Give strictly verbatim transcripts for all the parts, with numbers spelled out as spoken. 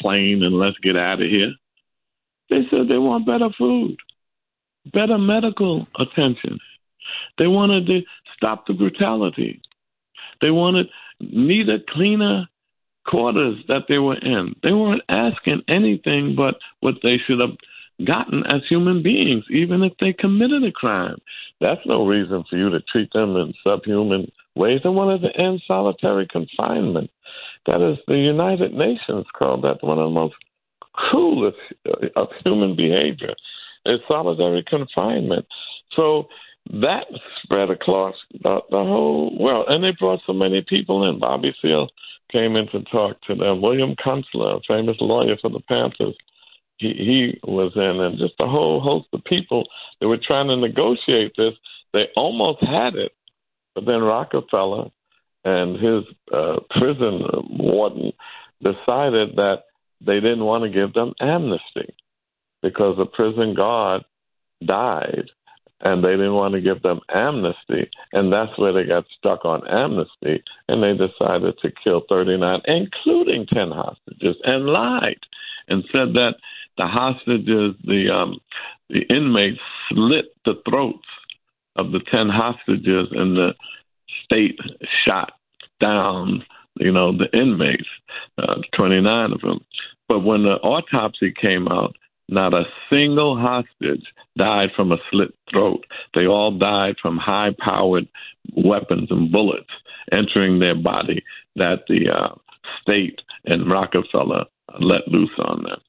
plane and let's get out of here. They said they want better food, better medical attention. They wanted to stop the brutality. They wanted neater, cleaner quarters that they were in. They weren't asking anything but what they should have gotten as human beings, even if they committed a crime. That's no reason for you to treat them in subhuman ways. They wanted to end solitary confinement. That is, the United Nations called that one of the most cruelest of human behavior, is solitary confinement. So that spread across the, the whole world. And they brought so many people in. Bobby Seale came in to talk to them. William Kunstler, a famous lawyer for the Panthers, he, he was in. And just a whole host of people that were trying to negotiate this. They almost had it. But then Rockefeller and his uh, prison warden decided that they didn't want to give them amnesty because the prison guard died, and they didn't want to give them amnesty, and that's where they got stuck on amnesty, and they decided to kill thirty-nine, including ten hostages, and lied and said that the hostages, the um, the inmates slit the throats of the ten hostages, and the state shot down, you know, the inmates, uh, twenty-nine of them. But when the autopsy came out, not a single hostage died from a slit throat. They all died from high-powered weapons and bullets entering their body that the uh, state and Rockefeller let loose on them.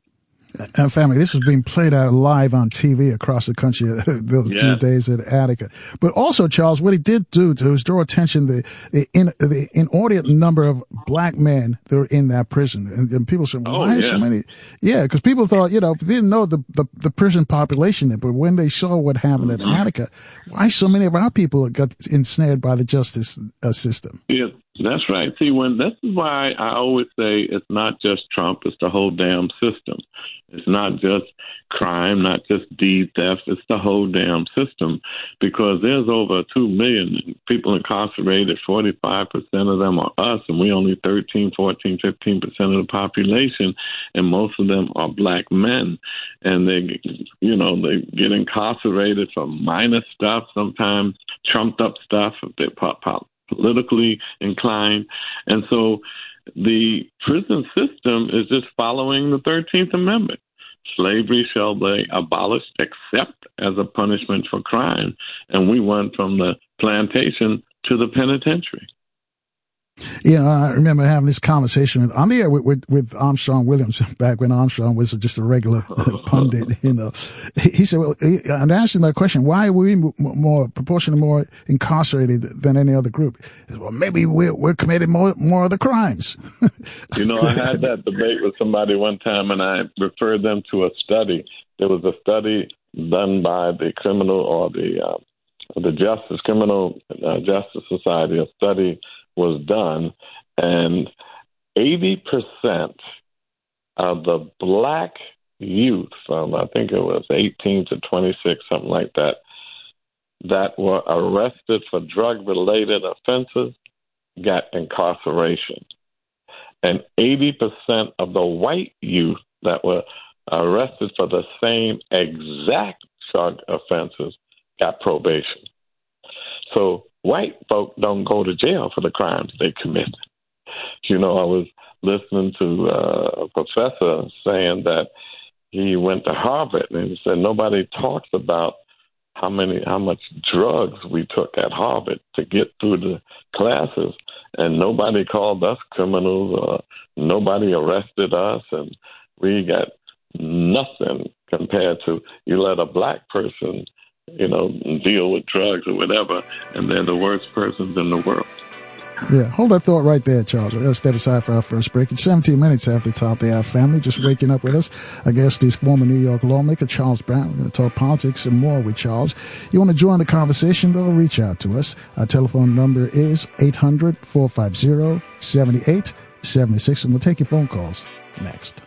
And family, this was being played out live on T V across the country those yeah. few days at Attica. But also, Charles, what he did do to was draw attention to the, in, the inordinate number of black men that were in that prison. And, and people said, why oh, yeah. so many? Yeah, because people thought, you know, they didn't know the, the, the prison population there. But when they saw what happened mm-hmm. at Attica, why so many of our people got ensnared by the justice uh, system? Yeah. That's right. See, when this is why I always say it's not just Trump, it's the whole damn system. It's not just crime, not just deed theft, it's the whole damn system. Because there's over two million people incarcerated, forty-five percent of them are us, and we only thirteen, fourteen, fifteen percent of the population, and most of them are black men. And they, you know, they get incarcerated for minor stuff, sometimes trumped up stuff if they pop pop. politically inclined. And so the prison system is just following the thirteenth Amendment. Slavery shall be abolished except as a punishment for crime. And we went from the plantation to the penitentiary. Yeah, I remember having this conversation with, on the air with, with, with Armstrong Williams back when Armstrong was just a regular pundit, you know. He, he said, well, he, and I asked him that question, why are we more, proportionally more incarcerated than any other group? He said, well, maybe we're, we're committing more, more of the crimes. You know, I had that debate with somebody one time, and I referred them to a study. There was a study done by the criminal or the, uh, the Justice, Criminal uh, Justice Society, a study was done, and eighty percent of the black youth from, I think it was eighteen to twenty-six, something like that, that were arrested for drug-related offenses got incarceration. And eighty percent of the white youth that were arrested for the same exact drug offenses got probation. So white folk don't go to jail for the crimes they commit. You know, I was listening to uh, a professor saying that he went to Harvard, and he said nobody talks about how many, how much drugs we took at Harvard to get through the classes, and nobody called us criminals, or nobody arrested us, and we got nothing compared to you let a black person, you know, deal with drugs or whatever, and they're the worst persons in the world. Yeah, hold that thought right there, Charles. We're going to step aside for our first break. It's seventeen minutes after the top of the hour. Family just waking up with us. I guess this former New York lawmaker, Charles Brown. We're going to talk politics and more with Charles. You want to join the conversation, though, reach out to us. Our telephone number is eight hundred, four five zero, seven eight seven six, and we'll take your phone calls next.